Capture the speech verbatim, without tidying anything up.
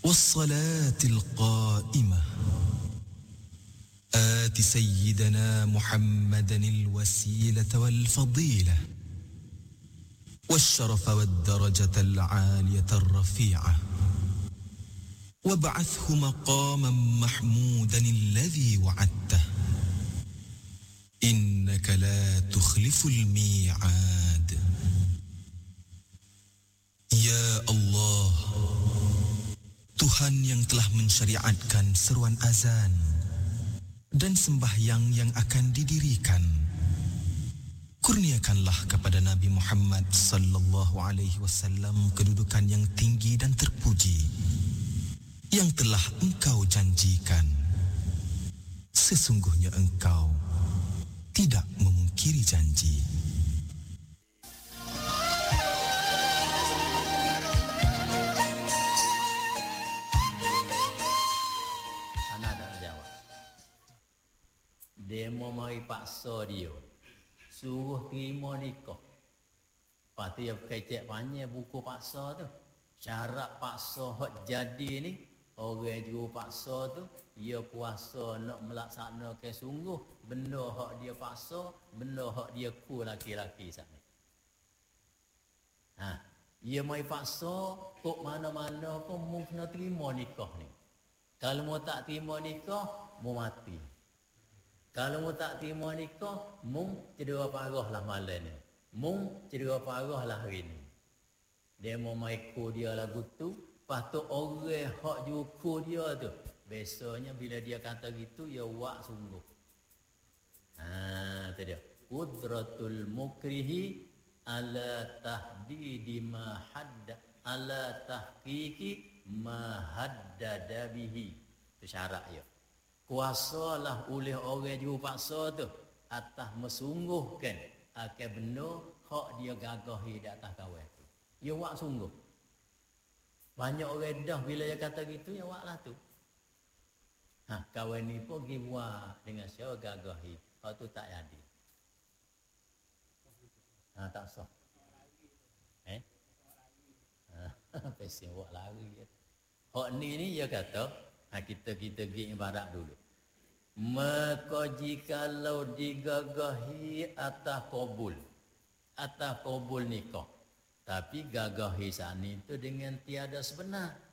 والصلاة القائمة آت سيدنا محمدا الوسيلة والفضيلة والشرف والدرجة العالية الرفيعة وابعثه مقاما محمودا الذي وعدته إنك لا تخلف الميعاد. Ya Allah, Tuhan yang telah mensyariatkan seruan azan dan sembahyang yang akan didirikan, kurniakanlah kepada Nabi Muhammad sallallahu alaihi wasallam kedudukan yang tinggi dan terpuji yang telah engkau janjikan. Sesungguhnya engkau tidak memungkiri janji. Dia mau mari paksa dia, suruh terima nikah. Lepas tu dia kecek panjang buku paksa tu. Syarat paksa hak jadi ni, orang juru paksa tu, dia puasa nak melaksanakan sungguh benda hak dia paksa, benda hak dia ku laki-laki sana. Ha, dia mari paksa kok mana-mana pun mu kena terima nikah ni. Kalau mu tak terima nikah, mu mati. Kalau mu tak terima nikah, mung cedera parah lah malam ni. Mung cedera parah lah hari ni. Dia mau maiku dia lagu tu, lepas tu orang hak juku dia tu. Biasanya bila dia kata gitu, ya wak sungguh. Ha, tu dia. Qudratul mukrihi ala tahdidi ma hadda ala tahqiqi ma haddada bihi. Itu syarat dia. Kuasalah oleh orang juru paksa tu atas mesungguhkan akan benda hak dia gagahi di atas kawan tu. Ya wak sungguh. Banyak orang dah bila dia kata gitu, ya wak lah tu. Ha, kawan ni pun pergi buat dengan siapa gagahi. Hak tu tak jadi. Ha, tak sah. Eh? Ha, pesen wak lari. Hak ni ni dia kata, ha, kita kita pergi ibarat dulu. Maka jikalau digagahi atas qabul, atas qabul nikah, tapi gagahi saat itu dengan tiada sebenar,